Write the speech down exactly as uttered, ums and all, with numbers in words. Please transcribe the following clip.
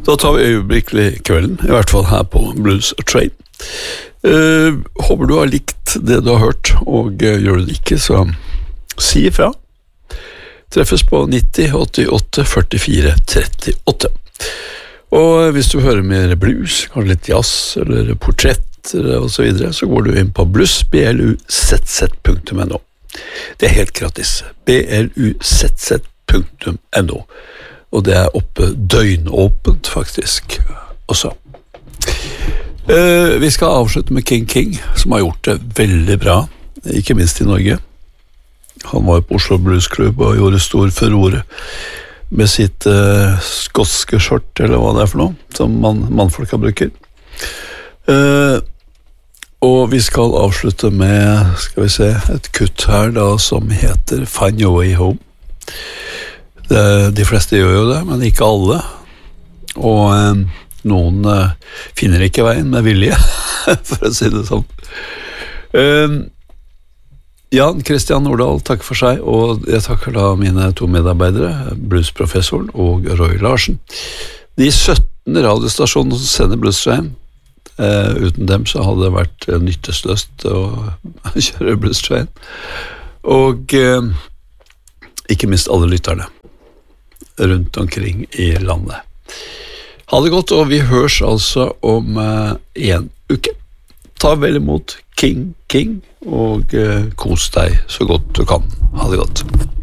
Da tar vi øyeblikkelig kvelden, i hvert fall her på Blues Train. Uh, håper du har likt det du har hørt, og uh, gjør du det ikke, så si ifra. Treffes på nitti åttiåtte førtifire trettiåtte. Og hvis du hører mer blues, kanskje litt jazz eller portrett og så videre, så går du inn på blues, b l u z z punktum n o. Det er helt gratis. b l u z z punktum n o. Og det er oppe døgnåpent faktisk også. Uh, vi skal avslutte med King King, som har gjort det veldig bra, ikke minst i Norge. Han var på Oslo Blues Club og gjorde stor furore med sitt uh, skotske skjort, eller hva det er for noe, som man, mannfolka bruker. Uh, og vi skal avslutte med, skal vi se, et kutt her da, som heter Find Your Way Home. Det, de fleste gjør jo det, men ikke alle. Og eh, noen eh, finner ikke veien med vilje, for å si det sånn. Eh, Jan Christian Nordahl takker for seg, og jeg takker da mine to medarbeidere, bluesprofessoren og Roy Larsen. De sytten radiostasjonene som sender Blues Train, eh, uten dem så hadde det vært nyttesløst å kjøre Blues Train. Og eh, ikke minst alle lytterne rundt omkring i landet. Ha det godt, og vi hørs altså om uh, en uke. Ta vel imot King King, og uh, kos deg så godt du kan. Ha det godt.